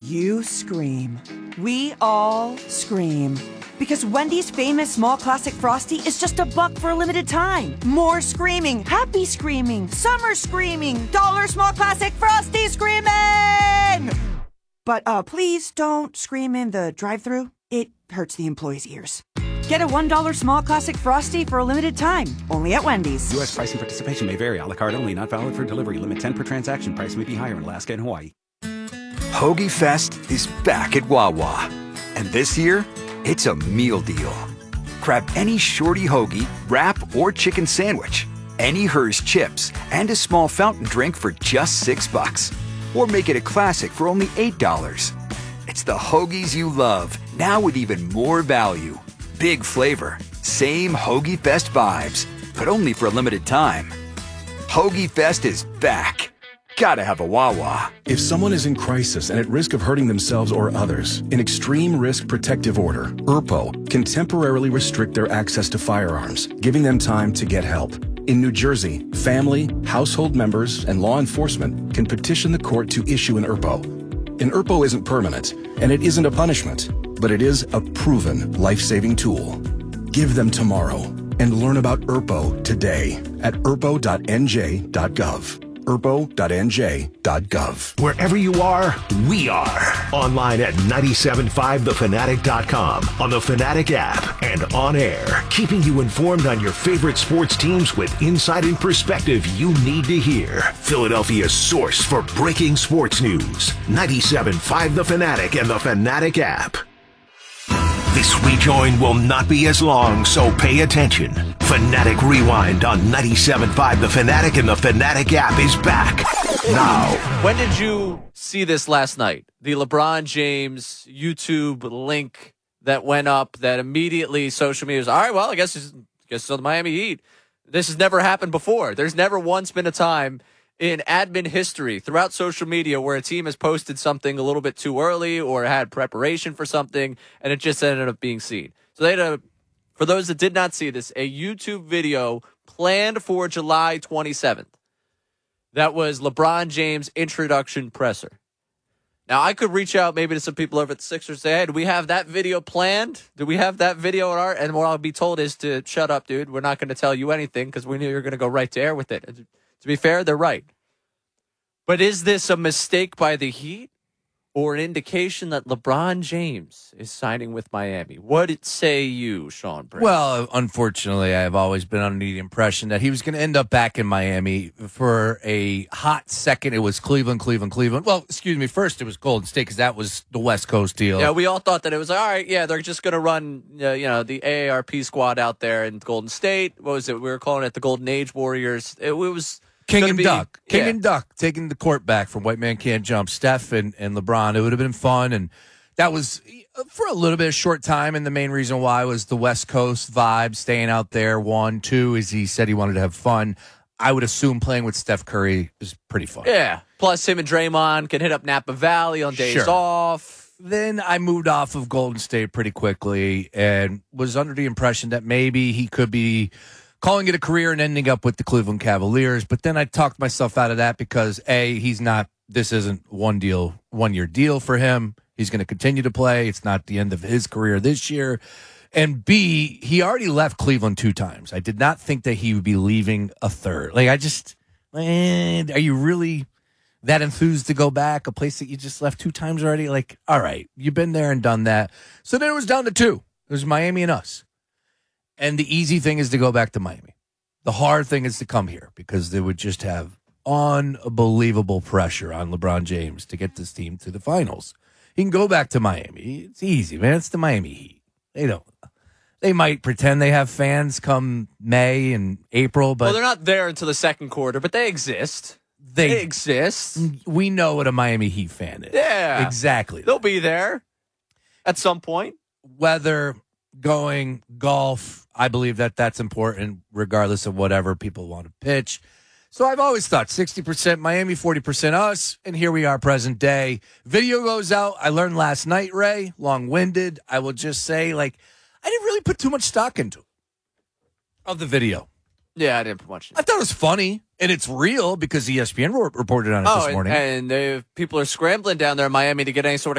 You scream. We all scream. Because Wendy's famous small classic Frosty is just $1 for a limited time. More screaming, happy screaming, summer screaming, dollar small classic Frosty screaming! But please don't scream in the drive-thru. It hurts the employees' ears. Get a $1 small classic Frosty for a limited time, only at Wendy's. U.S. price and participation may vary. A la carte only, not valid for delivery. Limit 10 per transaction. Price may be higher in Alaska and Hawaii. Hoagie Fest is back at Wawa. And this year, it's a meal deal. Grab any shorty hoagie, wrap, or chicken sandwich, any Hers chips, and a small fountain drink for just $6. Or make it a classic for only $8. It's the hoagies you love, now with even more value. Big flavor, same Hoagie Fest vibes, but only for a limited time. Hoagie Fest is back. Gotta have a Wawa. If someone is in crisis and at risk of hurting themselves or others, an extreme risk protective order, ERPO, can temporarily restrict their access to firearms, giving them time to get help. In New Jersey, family, household members, and law enforcement can petition the court to issue an ERPO. An ERPO isn't permanent, and it isn't a punishment, but it is a proven life-saving tool. Give them tomorrow and learn about ERPO today at erpo.nj.gov. erpo.nj.gov. Wherever you are, we are. Online at 975thefanatic.com, on the Fanatic app, and on air. Keeping you informed on your favorite sports teams with insight and perspective you need to hear. Philadelphia's source for breaking sports news. 975 The Fanatic and the Fanatic app. This rejoin will not be as long, so pay attention. Fanatic Rewind on 97.5 The Fanatic and the Fanatic app is back now. When did you see this last night? The LeBron James YouTube link that went up that immediately social media was, all right, well, I guess it's the Miami Heat. This has never happened before. There's never once been a time in admin history throughout social media where a team has posted something a little bit too early or had preparation for something and it just ended up being seen. So they had for those that did not see this, a YouTube video planned for July 27th. That was LeBron James' introduction presser. Now, I could reach out maybe to some people over at the Sixers and say, hey, do we have that video planned? Do we have that video in our... And what I'll be told is to shut up, dude. We're not going to tell you anything because we knew you were going to go right to air with it. To be fair, they're right. But is this a mistake by the Heat or an indication that LeBron James is signing with Miami? What say you, Sean Prince? Well, unfortunately, I've always been under the impression that he was going to end up back in Miami for a hot second. It was Cleveland. Well, excuse me. First, it was Golden State because that was the West Coast deal. Yeah, we all thought that it was, all right, yeah, they're just going to run the AARP squad out there in Golden State. What was it? We were calling it the Golden Age Warriors. It was... King and Duck, taking the court back from White Man Can't Jump. Steph and LeBron, it would have been fun, and that was for a little bit of short time. And the main reason why was the West Coast vibe, staying out there. 1, 2, is he said he wanted to have fun. I would assume playing with Steph Curry is pretty fun. Yeah, plus him and Draymond can hit up Napa Valley on days off. Then I moved off of Golden State pretty quickly and was under the impression that maybe he could be calling it a career and ending up with the Cleveland Cavaliers. But then I talked myself out of that because, A, this isn't 1 year deal for him. He's going to continue to play. It's not the end of his career this year. And B, he already left Cleveland 2 times. I did not think that he would be leaving a third. Are you really that enthused to go back? A place that you just left 2 times already? All right, you've been there and done that. So then it was down to 2. It was Miami and us. And the easy thing is to go back to Miami. The hard thing is to come here because they would just have unbelievable pressure on LeBron James to get this team to the finals. He can go back to Miami. It's easy, man. It's the Miami Heat. They might pretend they have fans come May and April, but... Well, they're not there until the second quarter, but they exist. They exist. We know what a Miami Heat fan is. Yeah. Exactly. They'll be there at some point. Weather, going, golf... I believe that that's important regardless of whatever people want to pitch. So I've always thought 60% Miami, 40% us, and here we are present day. Video goes out. I learned last night, Ray, long-winded. I will just say, I didn't really put too much stock into it of the video. Yeah, I didn't put much. I thought it was funny, and it's real because ESPN reported on it this morning. And people are scrambling down there in Miami to get any sort of